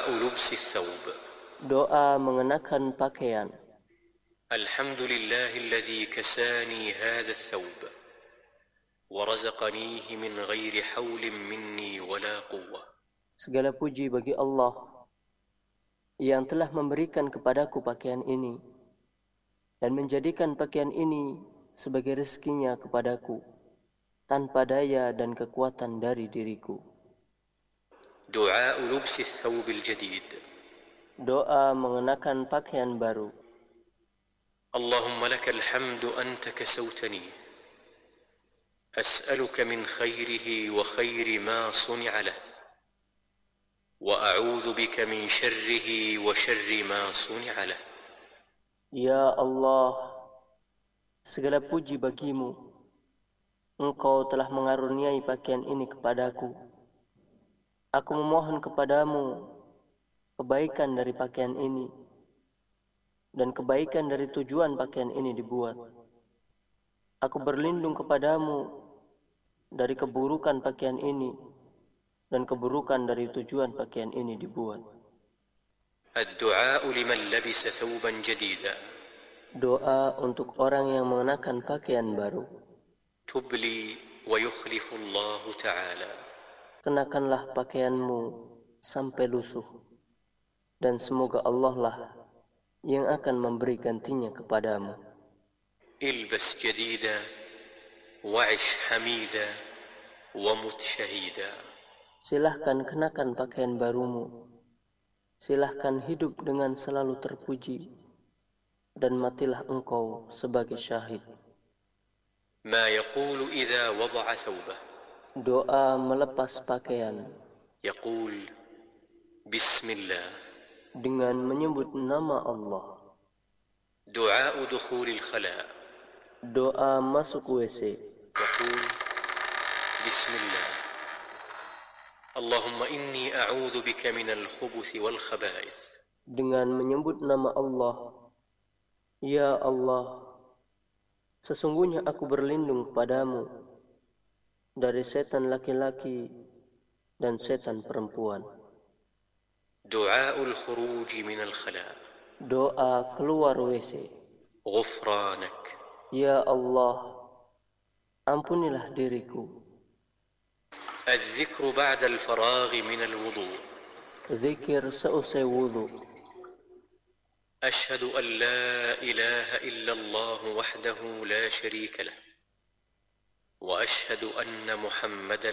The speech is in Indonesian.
لبس الثوب. Doa mengenakan pakaian. الحمد لله الذي كساني هذا الثوب ورزقنيه من غير حول مني ولا قوة. Segala puji bagi Allah yang telah memberikan kepadaku pakaian ini dan menjadikan pakaian ini sebagai rezekinya kepadaku tanpa daya dan kekuatan dari diriku. دعاء لبس الثوب الجديد. Doa mengenakan pakaian baru. اللهم لك الحمد أنت كسوتني أسألك من خيره وخير ما صنع له وأعوذ بك من شره وشر ما صنع له. Ya Allah, segala puji bagimu. Engkau telah mengaruniai pakaian ini kepadaku. Aku memohon kepadamu kebaikan dari pakaian ini dan kebaikan dari tujuan pakaian ini dibuat. Aku berlindung kepadamu dari keburukan pakaian ini dan keburukan dari tujuan pakaian ini dibuat. الدعاء لمن لبس ثوبا جديدا. Doa untuk orang yang mengenakan pakaian baru. تب لي ويخلف الله تعالى. Kenakanlah pakaianmu sampai lusuh, dan semoga Allah lah yang akan memberi gantinya kepadamu. البس جديدا وعش حميدا ومت شهيدا. Silahkan kenakan pakaian barumu. Silahkan hidup dengan selalu terpuji, dan matilah engkau sebagai syahid. ما يقول إذا وضع ثوبه. Doa melepas pakaian. يقول بسم الله. Dengan menyebut nama Allah. دعاء دخول الخلاء. Doa masuk WC. يقول بسم الله اللهم إني أعوذ بك من الخبث والخبائث. Dengan menyebut nama Allah. Ya Allah, sesungguhnya aku berlindung kepadamu dari setan laki-laki dan setan perempuan. دعاء الخروج من الخلاء. Doa keluar WC. غفرانك. Ya Allah, ampunilah diriku. الذكر بعد الفراغ من الوضوء. Zikir seusai wudu. أشهد أن لا إله إلا الله وحده لا شريك له وأشهد أن محمدا